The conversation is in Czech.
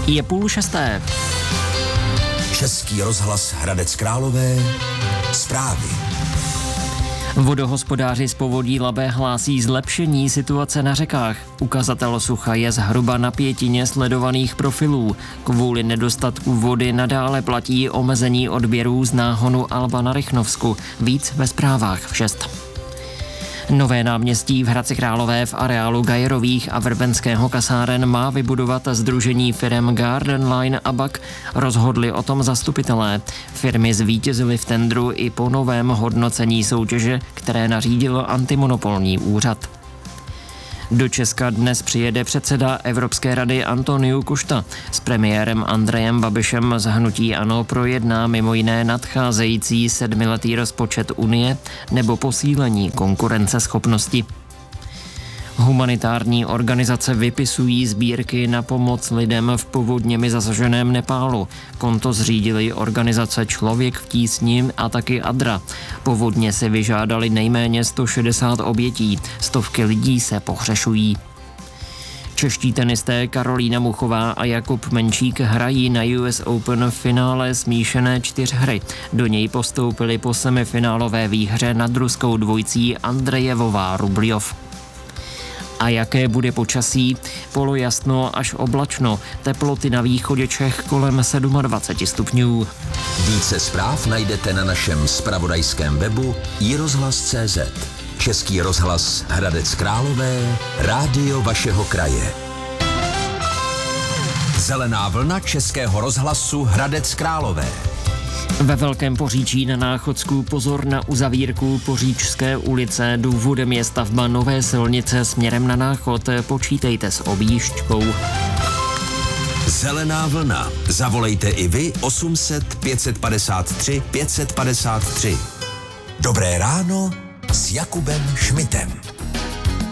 Je 5:30. Český rozhlas Hradec Králové. Zprávy. Vodohospodáři z povodí Labe hlásí zlepšení situace na řekách. Ukazatel sucha je zhruba na 1/5 sledovaných profilů. Kvůli nedostatku vody nadále platí omezení odběrů z náhonu Alba na Rychnovsku. Víc ve zprávách v 6. Nové náměstí v Hradci Králové v areálu Gajerových a Vrbenského kasáren má vybudovat sdružení firem Garden Line a BAK. Rozhodli o tom zastupitelé. Firmy zvítězily v tendru i po novém hodnocení soutěže, které nařídil antimonopolní úřad. Do Česka dnes přijede předseda Evropské rady Antonio Costa. S premiérem Andrejem Babišem z hnutí ANO projedná mimo jiné nadcházející 7letý rozpočet Unie nebo posílení konkurenceschopnosti. Humanitární organizace vypisují sbírky na pomoc lidem v povodněmi zasaženém Nepálu. Konto zřídily organizace Člověk v tísni a taky Adra. Povodně si vyžádali nejméně 160 obětí, stovky lidí se pohřešují. Čeští tenisté Karolína Muchová a Jakub Menčík hrají na US Open v finále smíšené 4hry. Do něj postoupili po semifinálové výhře nad ruskou dvojcí Andrejevová-Rubljov. A jaké bude počasí? Polojasno až oblačno. Teploty na východě Čech kolem 27 stupňů. Více zpráv najdete na našem zpravodajském webu iRozhlas.cz. Český rozhlas Hradec Králové, rádio vašeho kraje. Zelená vlna Českého rozhlasu Hradec Králové. Ve Velkém Poříčí na Náchodsku pozor na uzavírku Poříčské ulice. Důvodem je stavba nové silnice směrem na Náchod. Počítejte s objížďkou. Zelená vlna. Zavolejte i vy 800 553 553. Dobré ráno s Jakubem Šmitem.